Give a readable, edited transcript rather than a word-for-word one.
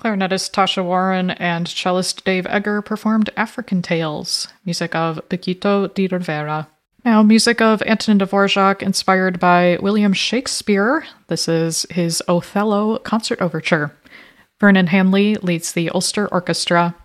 Clarinetist Tasha Warren and cellist Dave Egger performed African Tales, music of Paquito de Rivera. Now, music of Antonin Dvorak inspired by William Shakespeare. This is his Othello Concert Overture. Vernon Hanley leads the Ulster Orchestra.